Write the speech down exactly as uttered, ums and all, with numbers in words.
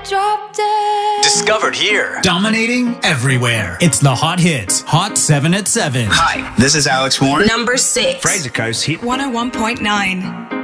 dropped it. Discovered here. Dominating everywhere. It's the Hot Hits. Hot seven at seven. Hi, this is Alex Warren. Number six. Fraser Coast hit one oh one point nine.